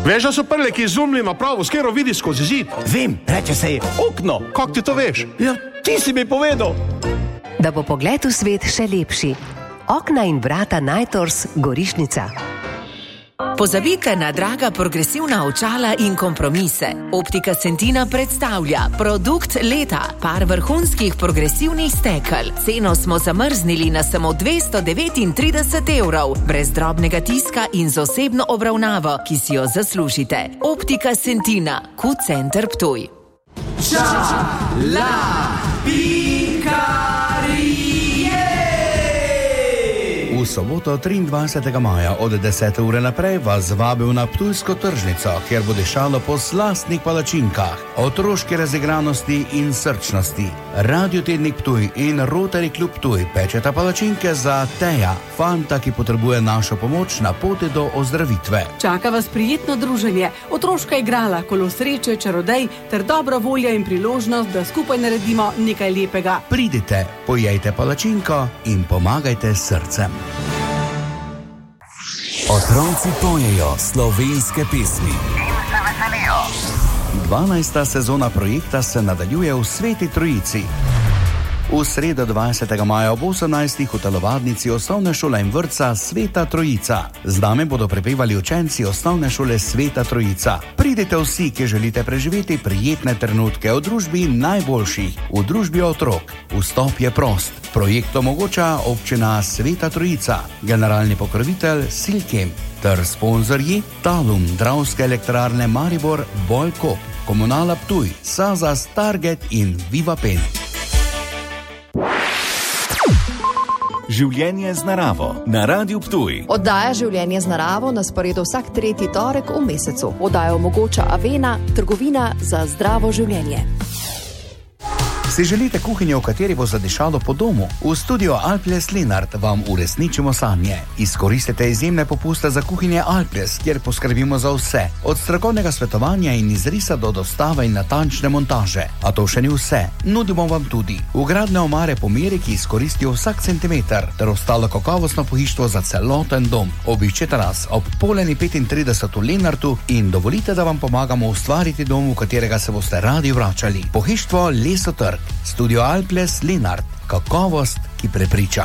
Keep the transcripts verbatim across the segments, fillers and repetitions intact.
Veš, da so prle, ki izumljima pravo, skero vidi skozi zid? Vem, reče se je okno. Kako ti to veš? Ja, ti si mi povedal. Da bo pogled v svet še lepši. Okna in vrata Najtors, Gorišnica. Pozabite na draga progresivna očala in kompromise. Optika Centina predstavlja produkt leta, par vrhunskih progresivnih stekel. Ceno smo zamrznili na samo dvesto devetintrideset evrov, brez drobnega tiska in z osebno obravnavo, ki si jo zaslužite. Optika Centina, Q-Center Ptuj. Čala Pikarije! V soboto triindvajsetega maja od desete ure naprej vas vabil na ptujsko tržnico, kjer bo dišalo po slastnih palačinkah, otroški razigranosti in srčnosti. Radio Tednik Ptuj in Rotary Klub Ptuj pečeta palačinke za Teja, fanta, ki potrebuje našo pomoč na poti do ozdravitve. Čaka vas prijetno druženje, otroška igrala, kolo sreče, čarodej ter dobra volja in priložnost, da skupaj naredimo nekaj lepega. Pridite, pojejte palačinko in pomagajte srcem. Otroci pojejo slovenske pesmi in se veselijo. dvanajsta sezona projekta se nadaljuje v Sveti Trojici. V sredo dvajsetega maja ob osemnajstih v telovadnici osnovne šole in vrtca Sveta Trojica. Z nami bodo prepevali učenci osnovne šole Sveta Trojica. Pridite vsi, ki želite preživeti prijetne trenutke v družbi najboljših, v družbi otrok. Vstop je prost. Projekt omogoča občina Sveta Trojica, generalni pokrovitelj Silkem ter sponzorji Talum, Dravske elektrarne Maribor, Bolkop, Komunala Ptuj, Sazas, Target in Vivapen. Življenje z naravo na Radiu Ptuj. Oddaja Življenje z naravo na sporedu vsak tretji torek v mesecu. Oddajo omogoča Avena, trgovina za zdravo življenje. Si želite kuhinjo, v kateri bo zadišalo po domu? V studiu Alples Lenart vam uresničimo sanje. Izkoristite izjemne popuste za kuhinje Alples, kjer poskrbimo za vse. Od strokovnega svetovanja in izrisa do dostave in natančne montaže. A to še ni vse. Nudimo vam tudi vgradne omare po meri, ki izkoristijo vsak centimeter, ter ostalo kakovostno pohištvo za celoten dom. Obiščite nas ob Poleni petintrideset v Lenartu in dovolite, da vam pomagamo ustvariti dom, v katerega se boste radi vračali. Pohištvo Lesotrg. Studio Alples Lenart. Kakovost, ki prepriča.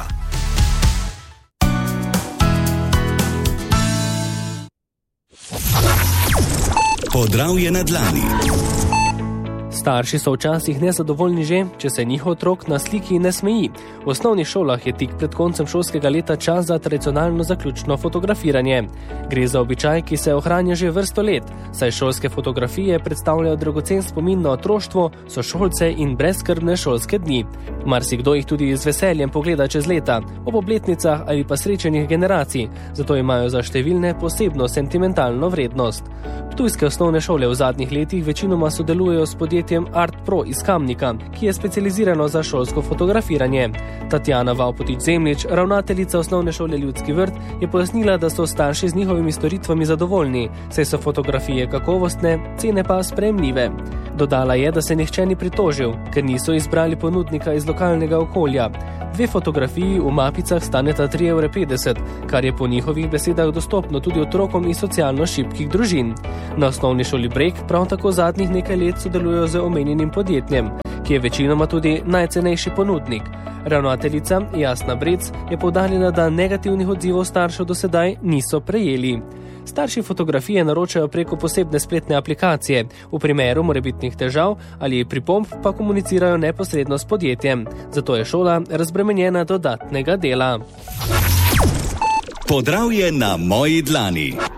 Podravje na dlani. Starši so včasih nezadovoljni že, če se njihov otrok na sliki ne smeji. V osnovnih šolah je tik pred koncem šolskega leta čas za tradicionalno zaključno fotografiranje. Gre za običaj, ki se ohranja že vrsto let, saj šolske fotografije predstavljajo dragocen spomin na otroštvo, sošolce in brezskrbne šolske dni. Marsikdo jih tudi z veseljem pogleda čez leta, ob obletnicah ali pa srečenih generacij, zato imajo za številne posebno sentimentalno vrednost. Ptujske osnovne šole v zadnjih letih večinoma sodelujejo s podjetjem Art Pro iz Kamnika, ki je specializirano za šolsko fotografiranje. Tatjana Vavpotič-Zemljič, ravnateljica osnovne šole Ljudski vrt, je pojasnila, da so starši z njihovimi storitvami zadovoljni, saj so fotografije kakovostne, cene pa sprejemljive. Dodala je, da se nihče ni pritožil, ker niso izbrali ponudnika iz lokalnega okolja. Dve fotografiji v mapicah staneta tri evre petdeset, kar je po njihovih besedah dostopno tudi otrokom iz socialno šibkih družin. Na osnovni šoli Breg prav tako zadnjih nekaj let sodelujo z omenjenim podjetjem, ki je večinoma tudi najcenejši ponudnik. Ravnateljica Jasna Brec je poudarila, da negativnih odzivov staršev do sedaj niso prejeli. Starši fotografije naročajo preko posebne spletne aplikacije, v primeru morebitnih težav ali pripomb pa komunicirajo neposredno s podjetjem. Zato je šola razbremenjena dodatnega dela. Podravje na moji dlani.